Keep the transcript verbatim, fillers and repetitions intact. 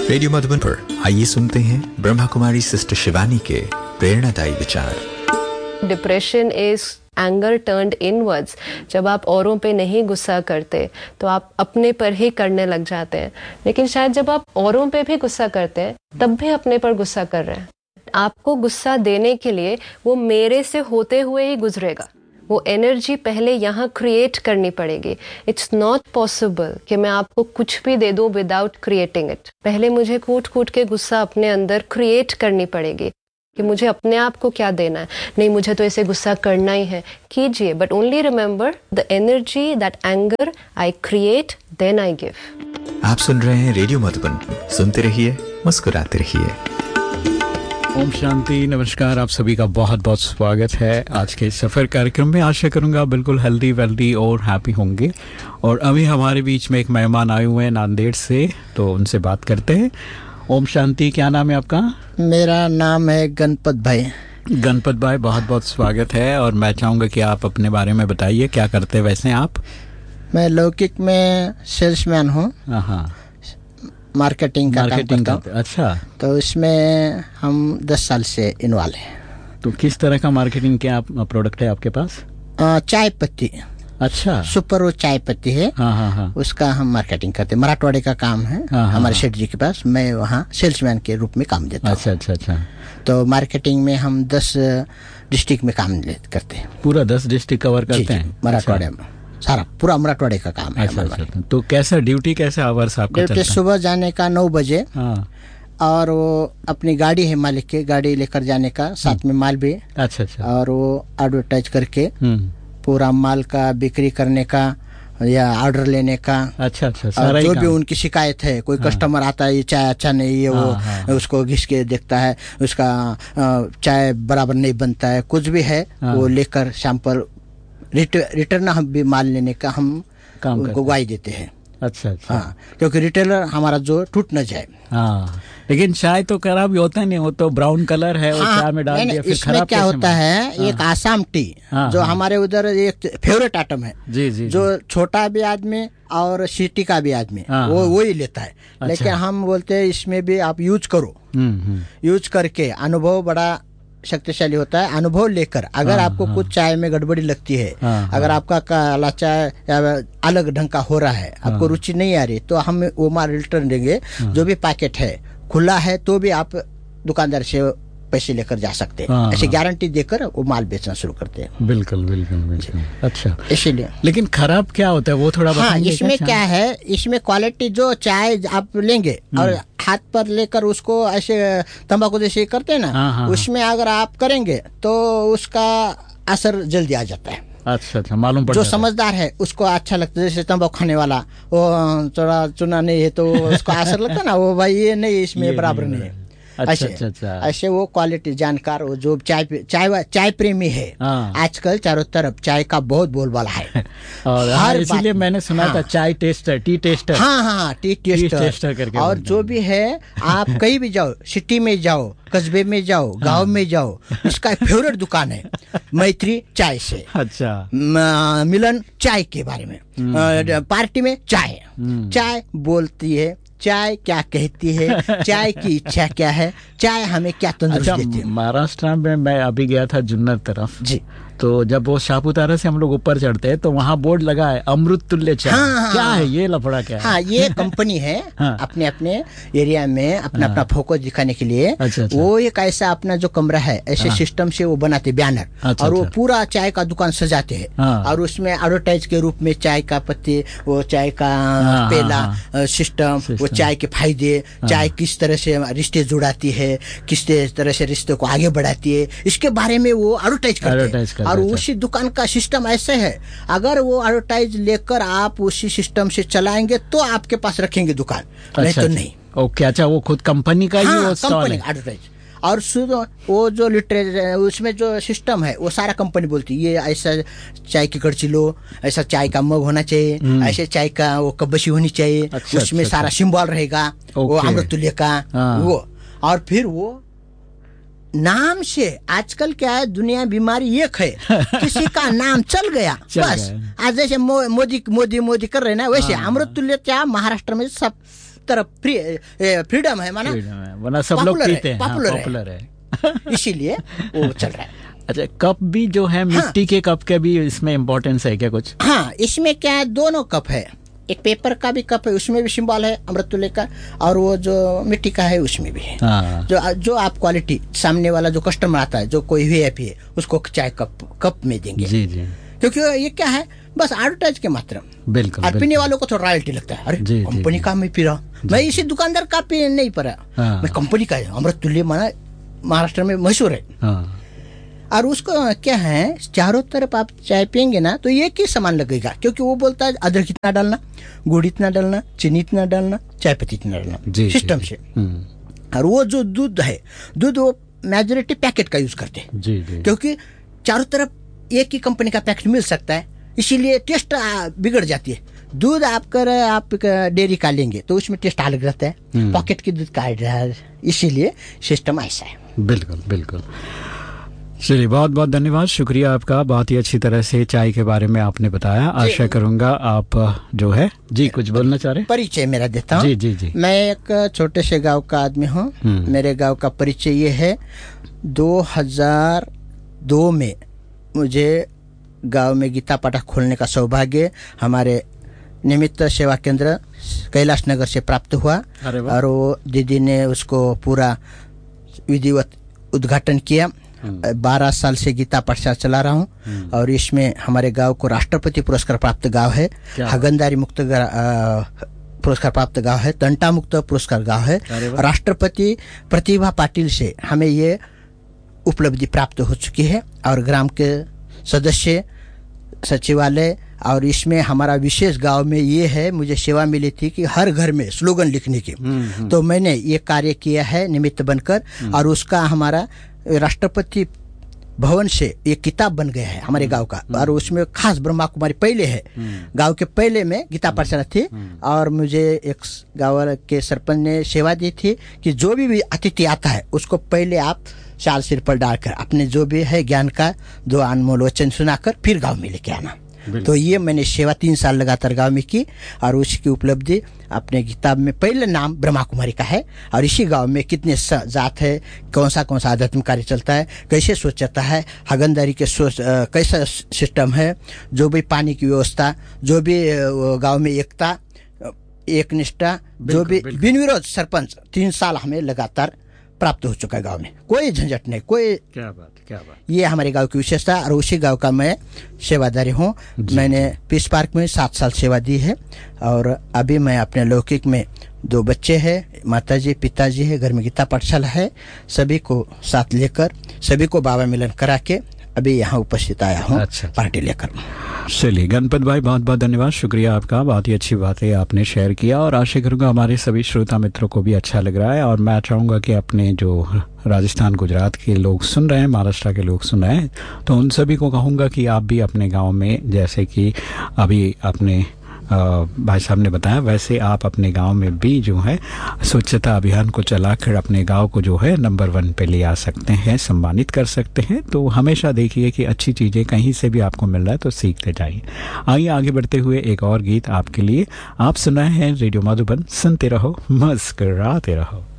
Radio Madhuban पर आइए सुनते हैं ब्रह्मा कुमारी सिस्टर शिवानी के प्रेरणादायी विचार। Depression is anger turned inwards. जब आप औरों पे नहीं गुस्सा करते तो आप अपने पर ही करने लग जाते हैं, लेकिन शायद जब आप औरों पे भी गुस्सा करते हैं तब भी अपने पर गुस्सा कर रहे हैं। आपको गुस्सा देने के लिए वो मेरे से होते हुए ही गुजरेगा, वो एनर्जी पहले यहाँ क्रिएट करनी पड़ेगी। इट्स नॉट पॉसिबल कि मैं आपको कुछ भी दे दूँ विदाउट क्रिएटिंग इट। पहले मुझे कूट कूट के गुस्सा अपने अंदर क्रिएट करनी पड़ेगी कि मुझे अपने आप को क्या देना है। नहीं, मुझे तो ऐसे गुस्सा करना ही है, कीजिए, but only remember the energy that anger I create then I give. आप सुन रहे हैं रेडियो मधुबन, सुनते रहिए, मुस्कुराते रहिए। ओम शांति, नमस्कार। आप सभी का बहुत बहुत स्वागत है आज के सफ़र कार्यक्रम में। आशा करूंगा बिल्कुल हेल्दी वेल्दी और हैप्पी होंगे। और अभी हमारे बीच में एक मेहमान आए हुए हैं नांदेड़ से, तो उनसे बात करते हैं। ओम शांति, क्या नाम है आपका? मेरा नाम है गणपत भाई। गणपत भाई, बहुत बहुत स्वागत है। और मैं चाहूँगा कि आप अपने बारे में बताइए, क्या करते हैं वैसे आप? मैं लौकिक में सेल्समैन हूँ, हाँ, मार्केटिंग का मार्केटिंग काम करता हूँ। अच्छा, तो इसमें हम दस साल से इन्वॉल्व हैं। तो किस तरह का मार्केटिंग क्या प्रोडक्ट है आपके पास? आ, चाय पत्ती। अच्छा, सुपर वो चाय पत्ती है, हाँ हाँ हाँ, उसका हम मार्केटिंग करते हैं। मराठवाड़े का काम है, हाँ, हमारे हाँ, सेठ जी के पास। मैं वहाँ सेल्समैन के रूप में काम देता हूँ। अच्छा अच्छा अच्छा। तो मार्केटिंग में हम दस डिस्ट्रिक्ट में काम करते हैं। पूरा दस डिस्ट्रिक्ट कवर करते हैं मराठवाड़े में, सारा पूरा मराठवाड़े का काम है। अच्छा, अच्छा। तो कैसा ड्यूटी, कैसे आवर्स आपका चलता है? ड्यूटी सुबह जाने का नौ बजे, हाँ, और वो अपनी गाड़ी है, मालिक की गाड़ी लेकर जाने का, साथ में माल भी। अच्छा अच्छा। और वो एडवर्टाइज करके पूरा माल का बिक्री करने का या ऑर्डर लेने का। अच्छा अच्छा, और जो भी उनकी शिकायत है, कोई हाँ, कस्टमर आता है ये चाय अच्छा नहीं है, वो हाँ, हाँ, उसको घिस के देखता है, उसका चाय बराबर नहीं बनता है, कुछ भी है, हाँ, वो लेकर शाम पर रिटर्न हम भी माल लेने का हम उनको ग्वाही देते हैं। अच्छा अच्छा, हाँ, क्योंकि रिटेलर हमारा जो टूट न जाए। हाँ, लेकिन चाय तो खराब ही होता नहीं, वो तो ब्राउन कलर है, हाँ, चाय में डाल दिया फिर खराब। क्या होता है, हाँ, एक आसाम टी, हाँ, जो हाँ, हमारे उधर एक फेवरेट आइटम है, जी, जी, जो जी, छोटा भी आदमी और सिटी का भी आदमी, हाँ, वो वो ही लेता है। अच्छा। लेकिन हम बोलते हैं इसमें भी आप यूज करो, यूज करके अनुभव बड़ा शक्तिशाली होता है। अनुभव लेकर अगर हाँ, आपको हाँ, कुछ चाय में गड़बड़ी लगती है, हाँ, अगर हाँ, आपका काला चाय अलग ढंग का हो रहा है, हाँ, आपको रुचि नहीं आ रही, तो हम वो माल रिटर्न देंगे। हाँ, जो भी पैकेट है खुला है तो भी आप दुकानदार से पैसे लेकर जा सकते हैं। हाँ, ऐसे गारंटी देकर वो माल बेचना शुरू करते हैं। बिल्कुल बिल्कुल बिल्कुल। अच्छा, इसीलिए। लेकिन खराब क्या होता है वो थोड़ा बताएंगे? हाँ, इसमें क्या है, इसमें क्वालिटी जो चाय आप लेंगे और हाथ पर लेकर उसको ऐसे तंबाकू जैसे करते हैं ना, हाँ, हाँ, उसमें अगर आप करेंगे तो उसका असर जल्दी आ जाता है। अच्छा अच्छा, मालूम पड़ जो समझदार है उसको अच्छा लगता है। जैसे तंबाकू खाने वाला वो थोड़ा चुना नहीं है तो उसको असर लगता है ना, वो भाई ये नहीं, इसमें बराबर नहीं है। अच्छा, अच्छा, अच्छा। ऐसे वो क्वालिटी जानकार, वो जो चाय चाय चाय प्रेमी है, आजकल चारों तरफ चाय का बहुत बोलबाला है। और हर इसीलिए मैंने सुना हाँ, था चाय टेस्टर, टी टेस्टर। हाँ हाँ, टी टेस्टर, टेस्टर करके। और जो भी है, आप कहीं भी जाओ, सिटी में जाओ, कस्बे में जाओ, गांव में जाओ, इसका फेवरेट दुकान है मैत्री चाय से। अच्छा, मिलन चाय के बारे में, पार्टी में चाय, चाय बोलती है, चाय क्या कहती है, चाय की इच्छा क्या है, चाय हमें क्या तंदुरुस्ती देती है। महाराष्ट्र में मैं अभी गया था जुन्नर तरफ जी, तो जब वो सापुतारा से हम लोग ऊपर चढ़ते हैं तो वहाँ बोर्ड लगा है अमृत तुल्य चाय। हाँ, क्या है ये लफड़ा, क्या है? हाँ, ये कंपनी है हाँ, अपने अपने एरिया में अपना हाँ, अपना फोकस दिखाने के लिए। अच्छा, अच्छा। वो एक ऐसा अपना जो कमरा है, ऐसे हाँ, सिस्टम से वो बनाते बैनर। अच्छा, और वो अच्छा, पूरा चाय का दुकान सजाते हैं। हाँ, और उसमें एडवर्टाइज के रूप में चाय का पत्ती, वो चाय का हाँ, पेला हाँ, सिस्टम, वो चाय के फायदे, चाय किस तरह से रिश्ते जुड़ाती है, किस तरह से रिश्ते को आगे बढ़ाती है, इसके बारे में वो एडवर्टाइज करते हैं। और उसी दुकान का सिस्टम ऐसे है, अगर वो एडवर्टाइज लेकर आप उसी सिस्टम से चलाएंगे तो आपके पास रखेंगे दुकान, अच्छा, नहीं तो नहीं। ओके, अच्छा, वो खुद कंपनी का हाँ, ही वो स्टॉल है एडवर्टाइज। और वो जो लिटरेचर उसमें जो सिस्टम है वो सारा कंपनी बोलती है, ये ऐसा चाय की कड़ची लो, ऐसा चाय का मग होना चाहिए, ऐसे चाय का वो कब्बशी होनी चाहिए। अच्छा, उसमें अच्छा, सारा सिंबल रहेगा, वो अमृतुल्य का वो। और फिर वो नाम से, आजकल क्या है, दुनिया बीमारी एक है, किसी का नाम चल गया चल बस गया। आज जैसे मो, मोदी मोदी मोदी कर रहे ना, वैसे अमृतुल्य क्या महाराष्ट्र में सब तरफ फ्री फ्रीडम है, माना वरना सब लोग पीते हैं, पॉपुलर है, इसीलिए वो चल रहा है। अच्छा, कप भी जो है मिट्टी हाँ, के कप के भी इसमें इम्पोर्टेंस है क्या कुछ? हाँ, इसमें क्या है, दोनों कप है, एक पेपर का भी कप है, उसमें भी सिंबल है अमृततुल्य का, और वो जो मिट्टी का है उसमें भी है। हाँ। जो जो आप क्वालिटी सामने वाला जो कस्टमर आता है, जो कोई भी है उसको चाय कप कप में देंगे। जी जी। क्योंकि ये क्या है, बस एडवर्टाइज के मात्र। बिल्कुल। और पीने वालों को तो रॉयल्टी लगता है, अरे कंपनी का मैं पी रहा, मैं इसी दुकानदार का पी नहीं पा रहा, मैं कंपनी का है, अमृततुल्य माना महाराष्ट्र में मशहूर है। हाँ। और उसको क्या है, चारों तरफ आप चाय पियेंगे ना तो एक ही सामान लगेगा, क्योंकि वो बोलता है अदरक इतना डालना, गुड़ इतना डालना, चीनी इतना डालना, चाय पत्ती इतना डालना सिस्टम से। और वो जो दूध है, दूध वो मेजोरिटी पैकेट का यूज करते हैं, क्योंकि चारों तरफ एक ही कंपनी का पैकेट मिल सकता है, इसीलिए टेस्ट बिगड़ जाती है। दूध आप कर आप डेयरी का लेंगे तो उसमें टेस्ट अलग रहता है, पॉकेट की दूध का, इसीलिए सिस्टम ऐसा है। बिल्कुल बिल्कुल। चलिए, बहुत बहुत धन्यवाद, शुक्रिया आपका, बहुत ही अच्छी तरह से चाय के बारे में आपने बताया। आशा करूंगा आप जो है जी कुछ बोलना चाह रहे हैं। परिचय मेरा देता हूँ। जी जी जी। मैं एक छोटे से गांव का आदमी हूँ। मेरे गांव का परिचय ये है, दो हज़ार दो में मुझे गांव में गीता पाठक खोलने का सौभाग्य हमारे निमित्त सेवा केंद्र कैलाश नगर से प्राप्त हुआ, और वो दीदी ने उसको पूरा विधिवत उद्घाटन किया। बारह साल से गीता पाठशाला चला रहा हूँ, और इसमें हमारे गांव को राष्ट्रपति पुरस्कार प्राप्त गांव है, हगंदारी मुक्त पुरस्कार प्राप्त गांव है, तंटा मुक्त पुरस्कार गांव है। राष्ट्रपति प्रतिभा पाटिल से हमें ये उपलब्धि प्राप्त हो चुकी है, और ग्राम के सदस्य, सचिवालय, और इसमें हमारा विशेष गांव में ये है, मुझे सेवा मिली थी कि हर घर में स्लोगन लिखने की, तो मैंने ये कार्य किया है निमित्त बनकर, और उसका हमारा राष्ट्रपति भवन से एक किताब बन गया है हमारे गांव का, और उसमें खास ब्रह्मा कुमारी पहले है, गांव के पहले में गीता पाठशाला थी, और मुझे एक गांव के सरपंच ने सेवा दी थी कि जो भी, भी अतिथि आता है उसको पहले आप शाल सिर पर डालकर अपने जो भी है ज्ञान का दो अनमोल वचन सुनाकर फिर गांव में लेके आना। तो ये मैंने सेवा तीन साल लगातार गांव में की, और उसकी उपलब्धि अपने किताब में पहले नाम ब्रह्मा कुमारी का है, और इसी गांव में कितने जात है, कौन सा कौन सा आध्यात्मिक कार्य चलता है, कैसे सोचता है, हगंदारी के सोच कैसा सिस्टम है, जो भी पानी की व्यवस्था, जो भी गांव में एकता, एक निष्ठा, जो भी बिन विरोध सरपंच तीन साल हमें लगातार प्राप्त हो चुका है गांव में, कोई झंझट नहीं, कोई। क्या बात क्या बात। ये हमारे गांव की विशेषता, और उसी गांव का मैं सेवादारी हूँ। मैंने पीस पार्क में सात साल सेवा दी है, और अभी मैं अपने लौकिक में दो बच्चे हैं, माताजी पिताजी है, घर में गीता पाठशाला है, सभी को साथ लेकर, सभी को बाबा मिलन करा के अभी यहाँ उपस्थित आया हूँ। अच्छा, पार्टी लेकर। चलिए गणपत भाई, बहुत बहुत धन्यवाद, शुक्रिया आपका, बहुत ही अच्छी बातें आपने शेयर किया, और आशा करूँगा हमारे सभी श्रोता मित्रों को भी अच्छा लग रहा है। और मैं चाहूँगा कि अपने जो राजस्थान गुजरात के लोग सुन रहे हैं, महाराष्ट्र के लोग सुन रहे हैं, तो उन सभी को कहूँगा कि आप भी अपने गाँव में, जैसे कि अभी अपने भाई साहब ने बताया, वैसे आप अपने गांव में भी जो है स्वच्छता अभियान को चलाकर अपने गांव को जो है नंबर वन पे ले आ सकते हैं, सम्मानित कर सकते हैं। तो हमेशा देखिए कि अच्छी चीज़ें कहीं से भी आपको मिल रहा है तो सीखते जाइए। आइए आगे बढ़ते हुए एक और गीत आपके लिए। आप सुनाए हैं रेडियो मधुबन, सुनते रहो, मुस्कुराते रहो।